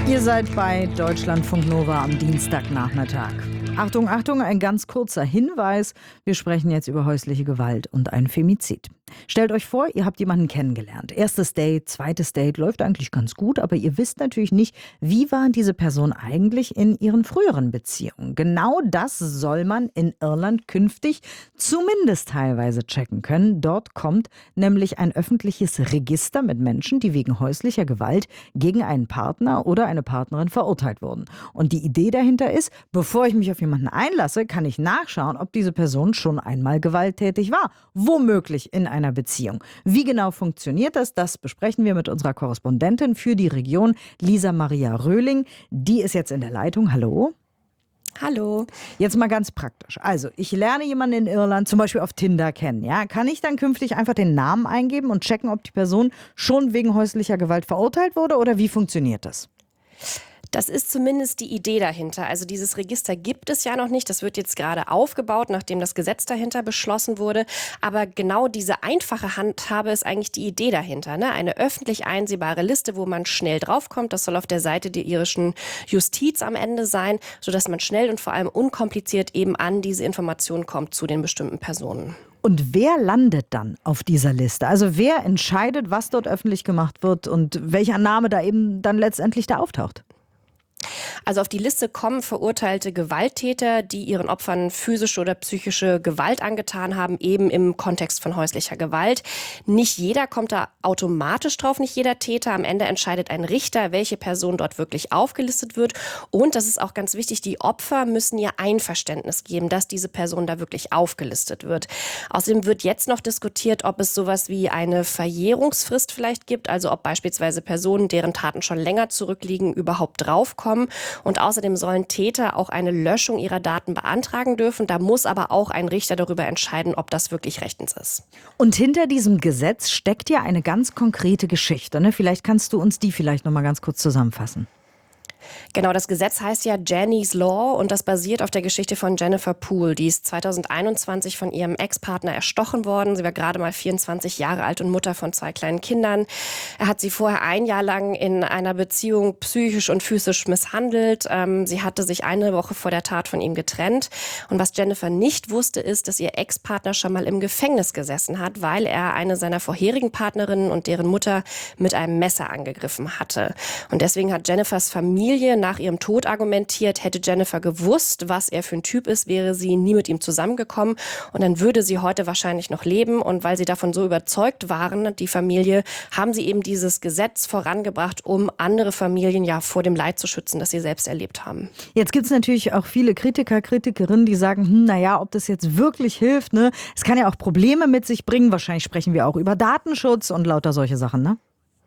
Ihr seid bei Deutschlandfunk Nova am Dienstagnachmittag. Achtung, Achtung, ein ganz kurzer Hinweis. Wir sprechen jetzt über häusliche Gewalt und ein Femizid. Stellt euch vor, ihr habt jemanden kennengelernt. Erstes Date, zweites Date läuft eigentlich ganz gut, aber ihr wisst natürlich nicht, wie war diese Person eigentlich in ihren früheren Beziehungen. Genau das soll man in Irland künftig zumindest teilweise checken können. Dort kommt nämlich ein öffentliches Register mit Menschen, die wegen häuslicher Gewalt gegen einen Partner oder eine Partnerin verurteilt wurden. Und die Idee dahinter ist, bevor ich mich auf jemanden einlasse, kann ich nachschauen, ob diese Person schon einmal gewalttätig war. Womöglich in einer Beziehung. Wie genau funktioniert das? Das besprechen wir mit unserer Korrespondentin für die Region, Lisa Maria Röhling. Die ist jetzt in der Leitung. Hallo. Hallo. Jetzt mal ganz praktisch. Also, ich lerne jemanden in Irland zum Beispiel auf Tinder kennen. Ja? Kann ich dann künftig einfach den Namen eingeben und checken, ob die Person schon wegen häuslicher Gewalt verurteilt wurde? Oder wie funktioniert das? Das ist zumindest die Idee dahinter. Also dieses Register gibt es ja noch nicht. Das wird jetzt gerade aufgebaut, nachdem das Gesetz dahinter beschlossen wurde. Aber genau diese einfache Handhabe ist eigentlich die Idee dahinter. Ne? Eine öffentlich einsehbare Liste, wo man schnell draufkommt. Das soll auf der Seite der irischen Justiz am Ende sein, sodass man schnell und vor allem unkompliziert eben an diese Informationen kommt zu den bestimmten Personen. Und wer landet dann auf dieser Liste? Also wer entscheidet, was dort öffentlich gemacht wird und welcher Name da eben dann letztendlich da auftaucht? Also auf die Liste kommen verurteilte Gewalttäter, die ihren Opfern physische oder psychische Gewalt angetan haben, eben im Kontext von häuslicher Gewalt. Nicht jeder kommt da automatisch drauf, nicht jeder Täter. Am Ende entscheidet ein Richter, welche Person dort wirklich aufgelistet wird. Und das ist auch ganz wichtig, die Opfer müssen ihr Einverständnis geben, dass diese Person da wirklich aufgelistet wird. Außerdem wird jetzt noch diskutiert, ob es sowas wie eine Verjährungsfrist vielleicht gibt, also ob beispielsweise Personen, deren Taten schon länger zurückliegen, überhaupt draufkommen. Und außerdem sollen Täter auch eine Löschung ihrer Daten beantragen dürfen. Da muss aber auch ein Richter darüber entscheiden, ob das wirklich rechtens ist. Und hinter diesem Gesetz steckt ja eine ganz konkrete Geschichte. Ne? Vielleicht kannst du uns die noch mal ganz kurz zusammenfassen. Genau, das Gesetz heißt ja Jenny's Law und das basiert auf der Geschichte von Jennifer Poole. Die ist 2021 von ihrem Ex-Partner erstochen worden. Sie war gerade mal 24 Jahre alt und Mutter von 2 kleinen Kindern. Er hat sie vorher 1 Jahr lang in einer Beziehung psychisch und physisch misshandelt. Sie hatte sich eine Woche vor der Tat von ihm getrennt. Und was Jennifer nicht wusste, ist, dass ihr Ex-Partner schon mal im Gefängnis gesessen hat, weil er eine seiner vorherigen Partnerinnen und deren Mutter mit einem Messer angegriffen hatte. Und deswegen hat Jennifers Familie nach ihrem Tod argumentiert, hätte Jennifer gewusst, was er für ein Typ ist, wäre sie nie mit ihm zusammengekommen und dann würde sie heute wahrscheinlich noch leben. Und weil sie davon so überzeugt waren, die Familie, haben sie eben dieses Gesetz vorangebracht, um andere Familien ja vor dem Leid zu schützen, das sie selbst erlebt haben. Jetzt gibt es natürlich auch viele Kritiker, Kritikerinnen, die sagen, naja, ob das jetzt wirklich hilft, ne? Es kann ja auch Probleme mit sich bringen. Wahrscheinlich sprechen wir auch über Datenschutz und lauter solche Sachen, ne?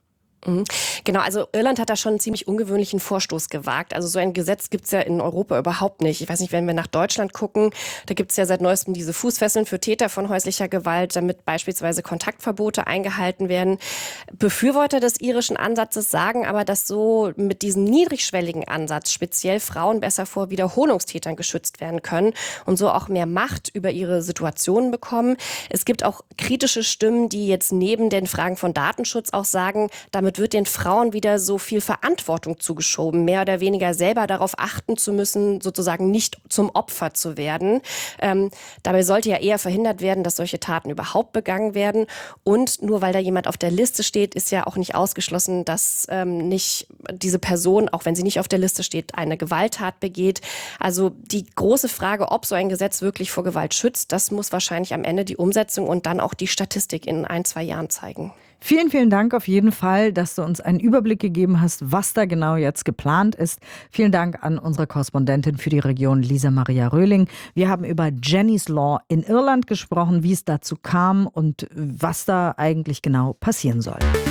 Genau, also Irland hat da schon einen ziemlich ungewöhnlichen Vorstoß gewagt. Also so ein Gesetz gibt's ja in Europa überhaupt nicht. Ich weiß nicht, wenn wir nach Deutschland gucken, da gibt's ja seit neuestem diese Fußfesseln für Täter von häuslicher Gewalt, damit beispielsweise Kontaktverbote eingehalten werden. Befürworter des irischen Ansatzes sagen aber, dass so mit diesem niedrigschwelligen Ansatz speziell Frauen besser vor Wiederholungstätern geschützt werden können und so auch mehr Macht über ihre Situationen bekommen. Es gibt auch kritische Stimmen, die jetzt neben den Fragen von Datenschutz auch sagen, damit wird den Frauen wieder so viel Verantwortung zugeschoben, mehr oder weniger selber darauf achten zu müssen, sozusagen nicht zum Opfer zu werden. Dabei sollte ja eher verhindert werden, dass solche Taten überhaupt begangen werden. Und nur weil da jemand auf der Liste steht, ist ja auch nicht ausgeschlossen, dass nicht diese Person, auch wenn sie nicht auf der Liste steht, eine Gewalttat begeht. Also die große Frage, ob so ein Gesetz wirklich vor Gewalt schützt, das muss wahrscheinlich am Ende die Umsetzung und dann auch die Statistik in 1-2 Jahren zeigen. Vielen, vielen Dank auf jeden Fall, dass du uns einen Überblick gegeben hast, was da genau jetzt geplant ist. Vielen Dank an unsere Korrespondentin für die Region, Lisa Maria Röhling. Wir haben über Jenny's Law in Irland gesprochen, wie es dazu kam und was da eigentlich genau passieren soll.